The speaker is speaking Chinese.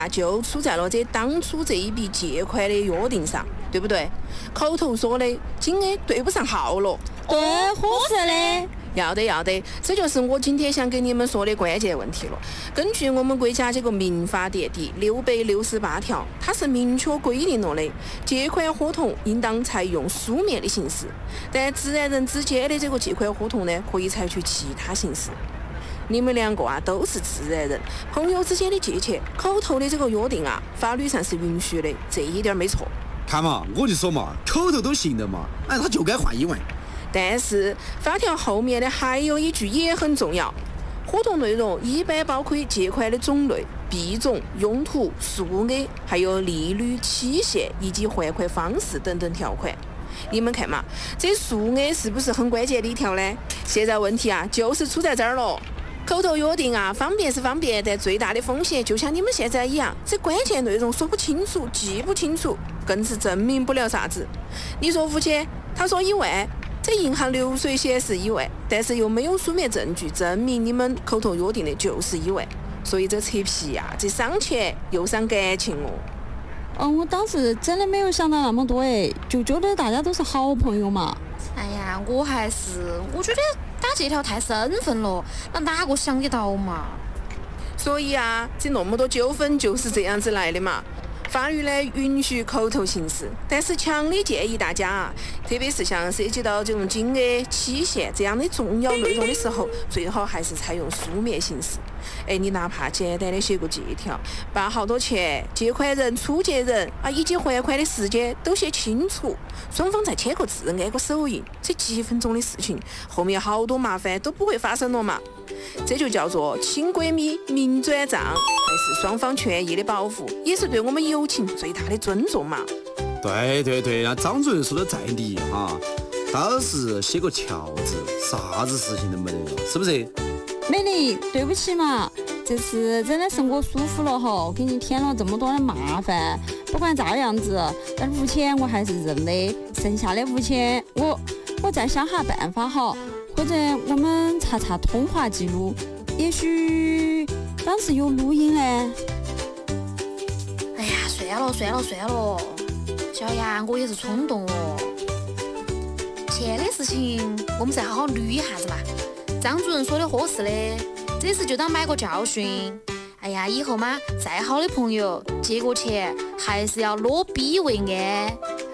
就出在了当初这一笔借款的约定上，对不对？口头说的金额对不上号了。 对，伙食的。 要得，这就是我今天想跟你们说的关键问题了。根据我们国家这个民法典第668条，它是明确规定了的，借款合同应当采用书面的形式，但自然人之间的这个借款合同呢，可以采取其他形式。你们两个都是自然人，朋友之间的借钱，口头的这个约定法律上是允许的，这一点没错。 看嘛，我就说嘛，口头都行的嘛，他就该换1万。 但是法条后面的还有一句也很重要，合同内容一般包括借款的种类、币种、用途、数额，还有利率、期限以及还款方式等等条款。你们看嘛，这数额是不是很关键的一条呢？现在问题就是出在这儿了。口头约定方便是方便，但最大的风险就像你们现在一样，这关键内容说不清楚、记不清楚，更是证明不了啥子。你说付钱，他说1万。这银行流水显示1万，但是又没有书面证据证明你们口头约定的就是1万，所以这扯皮这伤钱又伤感情哦。 我当时真的没有想到那么多就觉得大家都是好朋友嘛。 哎呀，我觉得打借条太生分了，那哪个想得到嘛？ 所以这那么多纠纷就是这样子来的嘛。法律呢允许口头形式，但是强烈建议大家特别是像涉及到这种金额、期限这样的重要内容的时候，最好还是采用书面形式。你哪怕简单的写个借条，把好多钱、借款人、出借人以及还款的时间都写清楚，双方再签个字、按个手印，这几分钟的事情，后面好多麻烦都不会发生了嘛。这就叫做亲闺蜜明转账，还是双方权益的保护，也是对我们友情最大的尊重嘛。 对，那张主任说的在理倒是写个条字，啥子事情都没得了，是不是？ 美丽，对不起嘛，这次真的是我疏忽了给你添了这么多的麻烦。不管咋样子，但5千我还是认的，剩下的5千我再想下办法或者我们查通话记录，也许当时有录音呢。 哎呀，算了，小杨，我也是冲动了。钱的事情我们再好好捋一下子嘛。张主任说的合适的，这次就当买个教训。哎呀，以后嘛，再好的朋友借过钱还是要裸逼为安。